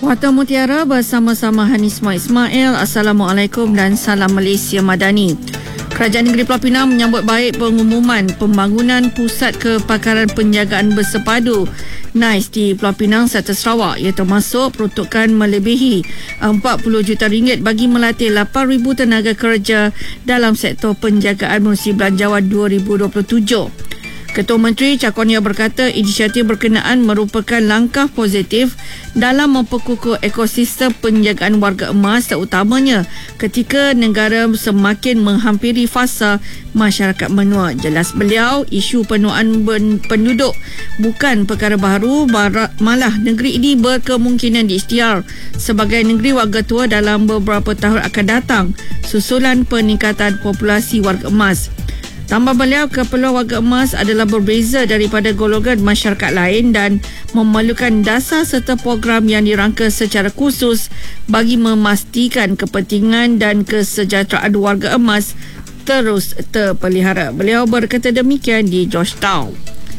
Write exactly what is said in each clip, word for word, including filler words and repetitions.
Warta Mutiara bersama-sama Hanisma Ismail. Assalamualaikum dan salam Malaysia Madani. Kerajaan Negeri Pulau Pinang menyambut baik pengumuman pembangunan Pusat Kepakaran Penjagaan Bersepadu NICE di Pulau Pinang serta Sarawak, ia termasuk peruntukan melebihi empat puluh juta ringgit bagi melatih lapan ribu tenaga kerja dalam sektor penjagaan musim belanjawan dua ribu dua puluh tujuh. Ketua Menteri Cakornia berkata inisiatif berkenaan merupakan langkah positif dalam memperkukuh ekosistem penjagaan warga emas, terutamanya ketika negara semakin menghampiri fasa masyarakat menua. Jelas beliau, isu penuaan penduduk bukan perkara baru, malah negeri ini berkemungkinan diisytiar sebagai negeri warga tua dalam beberapa tahun akan datang susulan peningkatan populasi warga emas. Tambah beliau, keperluan warga emas adalah berbeza daripada golongan masyarakat lain dan memerlukan dasar serta program yang dirangka secara khusus bagi memastikan kepentingan dan kesejahteraan warga emas terus terpelihara. Beliau berkata demikian di Georgetown.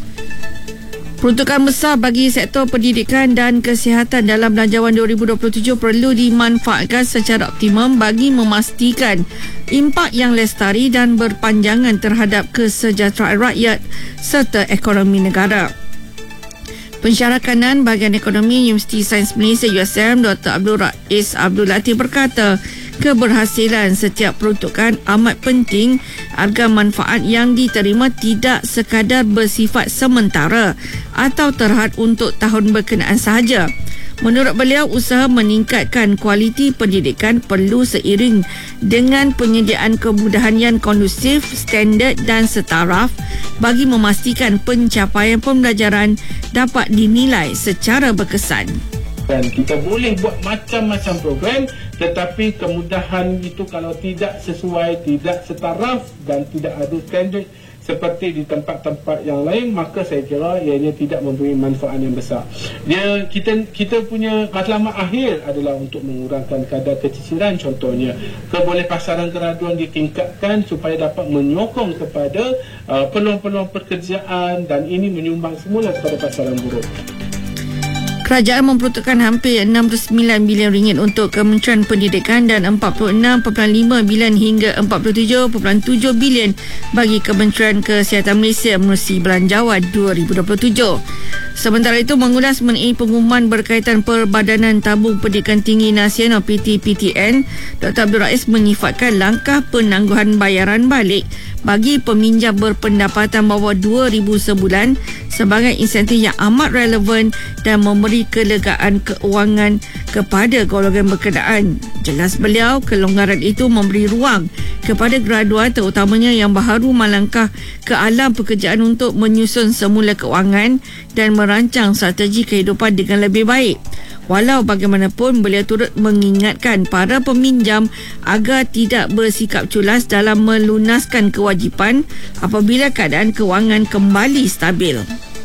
Peruntukan besar bagi sektor pendidikan dan kesihatan dalam belanjawan dua ribu dua puluh tujuh perlu dimanfaatkan secara optimum bagi memastikan impak yang lestari dan berpanjangan terhadap kesejahteraan rakyat serta ekonomi negara. Pensyarah kanan Bahagian Ekonomi Universiti Sains Malaysia U S M, Doktor Abdul Rais Abdul Latif berkata, keberhasilan setiap peruntukan amat penting agar manfaat yang diterima tidak sekadar bersifat sementara atau terhad untuk tahun berkenaan sahaja. Menurut beliau, usaha meningkatkan kualiti pendidikan perlu seiring dengan penyediaan kemudahan yang kondusif, standard dan setaraf bagi memastikan pencapaian pembelajaran dapat dinilai secara berkesan. Dan kita boleh buat macam-macam program, tetapi kemudahan itu kalau tidak sesuai, tidak setaraf dan tidak ada standard seperti di tempat-tempat yang lain, maka saya kira ianya tidak memberi manfaat yang besar. Dia kita kita punya matlamat akhir adalah untuk mengurangkan kadar keciciran, contohnya kebolehpasaran graduan ditingkatkan supaya dapat menyokong kepada uh, peluang-peluang pekerjaan dan ini menyumbang semula kepada pasaran buruh. Kerajaan memperuntukkan hampir enam puluh sembilan bilion ringgit untuk Kementerian Pendidikan dan empat puluh enam perpuluhan lima bilion hingga empat puluh tujuh perpuluhan tujuh bilion bagi Kementerian Kesihatan Malaysia menerusi belanjawan dua ribu dua puluh tujuh. Sementara itu, mengulas mengenai pengumuman berkaitan Perbadanan Tabung Pendidikan Tinggi Nasional P T P T N, Doktor Abdul Rais menyifatkan langkah penangguhan bayaran balik bagi peminjam berpendapatan bawah dua ribu sebulan sebagai insentif yang amat relevan dan memberi kelegaan keuangan kepada golongan berkenaan. Jelas beliau, kelonggaran itu memberi ruang kepada graduan terutamanya yang baharu melangkah ke alam pekerjaan untuk menyusun semula keuangan dan merancang strategi kehidupan dengan lebih baik. Walau bagaimanapun, beliau turut mengingatkan para peminjam agar tidak bersikap culas dalam melunaskan kewajipan apabila keadaan kewangan kembali stabil.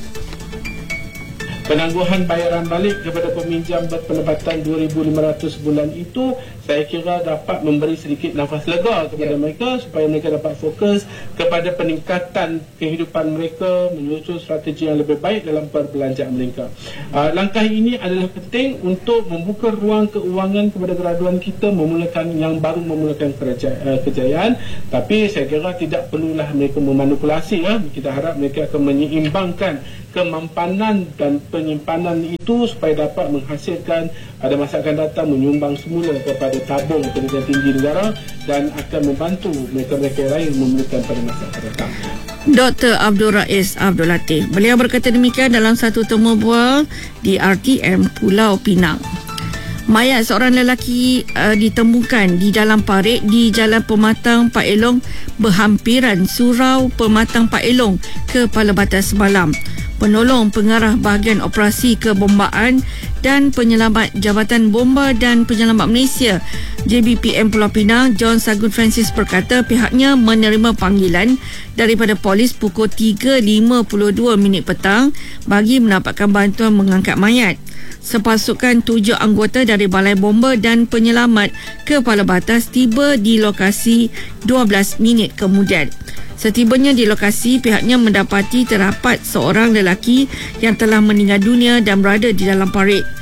Penangguhan bayaran balik kepada peminjam berpendapatan dua ribu lima ratus bulan itu saya kira dapat memberi sedikit nafas lega kepada yeah. mereka supaya mereka dapat fokus kepada peningkatan kehidupan mereka, menyusun strategi yang lebih baik dalam perbelanjaan mereka. Uh, langkah ini adalah penting untuk membuka ruang keuangan kepada graduan kita memulakan yang baru memulakan kerja, uh, kejayaan, tapi saya kira tidak perlulah mereka memanipulasi. Ya. Kita harap mereka akan menyeimbangkan kemampanan dan penyimpanan itu supaya dapat menghasilkan pada masa akan datang menyumbang semula kepada tabung pendidikan tinggi negara dan akan membantu mereka-mereka lain memerlukan pada masa akan datang. Doktor Abdul Rais Abdul Latif. Beliau berkata demikian dalam satu temu bual di R T M Pulau Pinang. Mayat seorang lelaki uh, ditemukan di dalam parit di Jalan Pematang Pak Elong berhampiran Surau Pematang Pak Elong ke Kepala Batas semalam. Penolong Pengarah Bahagian Operasi Kebombaan dan Penyelamat Jabatan Bomba dan Penyelamat Malaysia J B P M Pulau Pinang, John Sagun Francis berkata pihaknya menerima panggilan daripada polis pukul tiga lima puluh dua minit petang bagi mendapatkan bantuan mengangkat mayat. Sepasukan tujuh anggota dari Balai Bomba dan Penyelamat Kepala Batas tiba di lokasi dua belas minit kemudian. Setibanya di lokasi, pihaknya mendapati terdapat seorang lelaki yang telah meninggal dunia dan berada di dalam parit.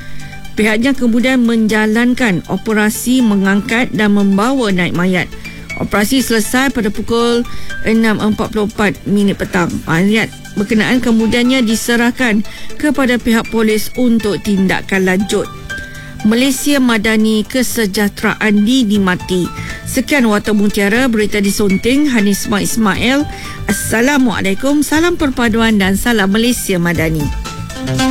Pihaknya kemudian menjalankan operasi mengangkat dan membawa naik mayat. Operasi selesai pada pukul enam empat puluh empat minit petang. Mayat berkenaan kemudiannya diserahkan kepada pihak polis untuk tindakan lanjut. Malaysia Madani, kesejahteraan dinikmati. Sekian Warta Mutiara, berita disunting Hanisma Ismail. Assalamualaikum, salam perpaduan dan salam Malaysia Madani.